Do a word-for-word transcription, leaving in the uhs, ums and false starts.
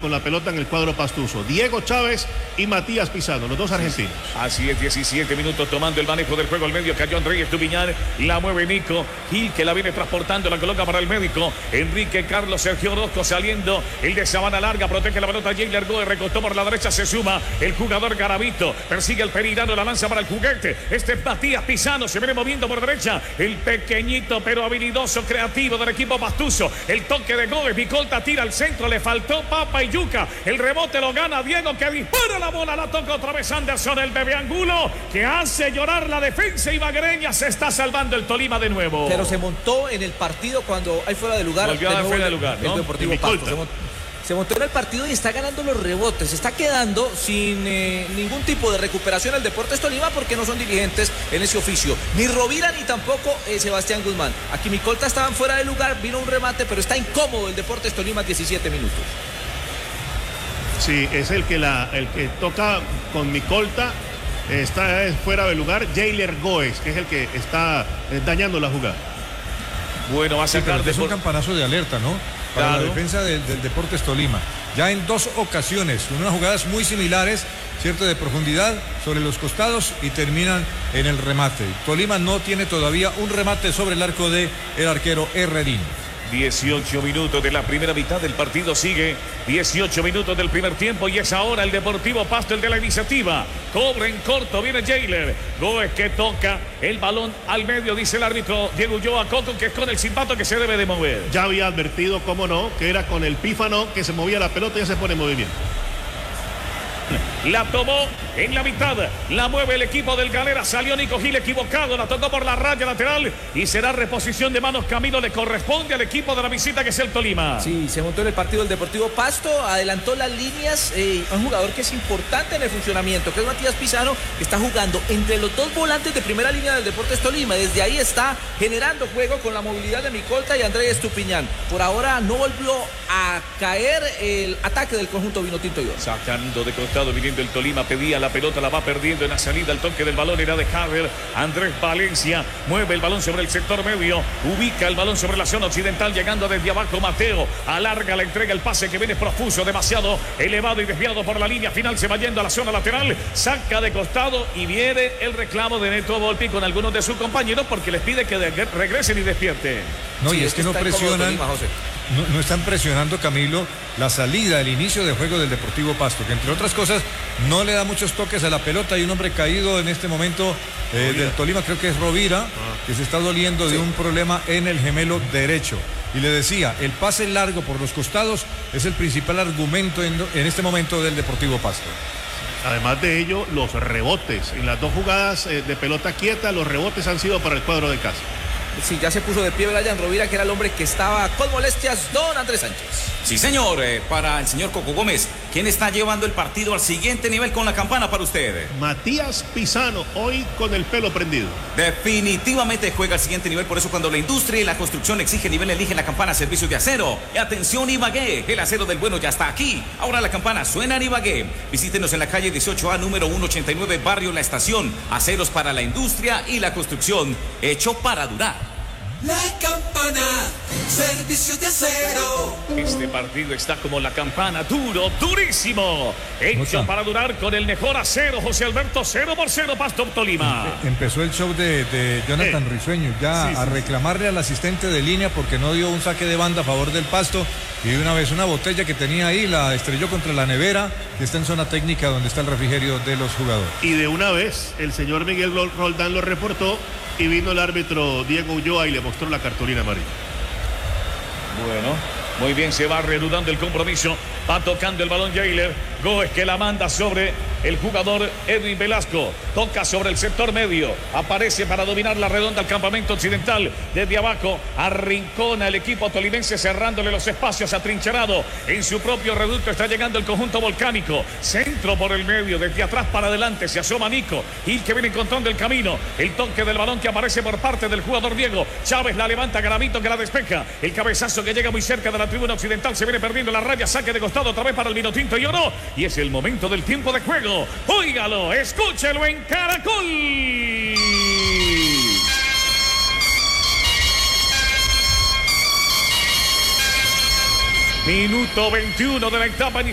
con la pelota en el cuadro pastuso. Diego Chávez y Matías Pizano, los dos argentinos. Así es, diecisiete minutos tomando el manejo del juego al medio. Cayó Andrés Estupiñán, la mueve Nico Gil, que la viene transportando, la coloca para el médico. Enrique Carlos Sergio Orozco saliendo. El de Sabana Larga protege la pelota. Jailer Goe recostó por la derecha, se suma el jugador Garavito. Persigue el Perirano, la lanza para el juguete. Este es Matías Pizano, se viene moviendo por derecha. El pequeñito pero habilidoso, creativo del equipo pastuso. El toque de Goe, Micolta tira al centro, le faltó papa y yuca. El rebote lo gana Diego, que dispara la bola, la toca otra vez Anderson, el bebé Angulo, que hace llorar la defensa ibaguereña. Se está salvando el Tolima de nuevo. Pero se montó en el partido cuando hay fuera de lugar. Volvió a dar fuera de lugar, el ¿no? Deportivo Pasto. Se montó, se montó en el partido y está ganando los rebotes. Se está quedando sin eh, ningún tipo de recuperación el Deportes Tolima, porque no son dirigentes en ese oficio. Ni Rovira ni tampoco eh, Sebastián Guzmán. Aquí Micolta estaban fuera de lugar, vino un remate, pero está incómodo el Deportes Tolima, diecisiete minutos. Sí, es el que, la, el que toca con Micolta. Está fuera de lugar Jailer Goes, que es el que está eh, dañando la jugada. Bueno, va a sacar sí, de es un campanazo de alerta, ¿no? Para claro. la defensa del, del Deportes Tolima. Ya en dos ocasiones, con unas jugadas muy similares, cierto, de profundidad sobre los costados, y terminan en el remate. Tolima no tiene todavía un remate sobre el arco de el arquero Herrerín. dieciocho minutos de la primera mitad del partido, sigue dieciocho minutos del primer tiempo, y es ahora el Deportivo Pasto el de la iniciativa. Cobra en corto, viene Jailer Goes, que toca el balón al medio, dice el árbitro Diego Ulloa Coco, que es con el silbato que se debe de mover. Ya había advertido, cómo no, que era con el pífano que se movía la pelota y ya se pone en movimiento. La tomó en la mitad, la mueve el equipo del Galera, salió Nico Gil equivocado, la tocó por la raya lateral y será reposición de manos. Camilo, le corresponde al equipo de la visita, que es el Tolima. Sí, se montó en el partido el Deportivo Pasto, adelantó las líneas, eh, un jugador que es importante en el funcionamiento, que es Matías Pizano, que está jugando entre los dos volantes de primera línea del Deportes Tolima. Desde ahí está generando juego con la movilidad de Micolta y Andrés Estupiñán. Por ahora no volvió a caer el ataque del conjunto vinotinto y oro. Sacando de costado, viniendo el Tolima, pedía la pelota, la va perdiendo en la salida. El toque del balón era de Haber. Andrés Valencia mueve el balón sobre el sector medio, ubica el balón sobre la zona occidental, llegando desde abajo Mateo, alarga la entrega, el pase que viene profuso, demasiado elevado y desviado por la línea final, se va yendo a la zona lateral, saca de costado y viene el reclamo de Neto Volpi con algunos de sus compañeros, porque les pide que de regresen y despierten. No, sí, y es, es que, que no presionan, Tolima, no, no están presionando, Camilo, la salida, el inicio de juego del Deportivo Pasto, que entre otras cosas no le da muchos toques a la pelota. Hay un hombre caído en este momento eh, del Tolima, creo que es Rovira, ah. que se está doliendo sí. de un problema en el gemelo derecho. Y le decía, el pase largo por los costados es el principal argumento en, en este momento del Deportivo Pasto. Además de ello, los rebotes. En las dos jugadas eh, de pelota quieta, los rebotes han sido para el cuadro de casa. Sí, ya se puso de pie Brian Rovira, que era el hombre que estaba con molestias, don Andrés Sánchez. Sí, señor, eh, para el señor Coco Gómez, ¿quién está llevando el partido al siguiente nivel con la campana para usted? Matías Pizano, hoy con el pelo prendido. Definitivamente juega al siguiente nivel, por eso cuando la industria y la construcción exige nivel, elige la campana Servicio de Acero. Y atención, Ibagué, el acero del bueno ya está aquí. Ahora la campana suena en Ibagué. Visítenos en la calle dieciocho A, número ciento ochenta y nueve, barrio La Estación. Aceros para la industria y la construcción, hecho para durar. La campana, Servicio de Acero. Este partido está como la campana, duro, durísimo. Hecho para durar con el mejor acero, José Alberto, cero por cero, Pasto Tolima. Empezó el show de, de Jonathan eh. Risueño ya sí, a sí, reclamarle sí. al asistente de línea porque no dio un saque de banda a favor del Pasto, y de una vez una botella que tenía ahí la estrelló contra la nevera que está en zona técnica donde está el refrigerio de los jugadores. Y de una vez el señor Miguel Roldán lo reportó y vino el árbitro Diego Ulloa y le mostró la cartulina amarilla. Bueno, muy bien, se va reanudando el compromiso. Va tocando el balón Jailer Goes, que la manda sobre el jugador Edwin Velasco. Toca sobre el sector medio. Aparece para dominar la redonda al campamento occidental. Desde abajo arrincona el equipo tolimense, cerrándole los espacios, atrincherado en su propio reducto. Está llegando el conjunto volcánico. Centro por el medio, desde atrás para adelante. Se asoma Nico Gil, que viene encontrando el camino. El toque del balón que aparece por parte del jugador Diego Chávez. La levanta Garavito, que la despeja. El cabezazo que llega muy cerca de la tribuna occidental. Se viene perdiendo la raya. Saque de costado otra vez para el vinotinto y oro. Y es el momento del tiempo de juego. Óigalo, escúchelo en Caracol. Minuto veintiuno de la etapa inicial.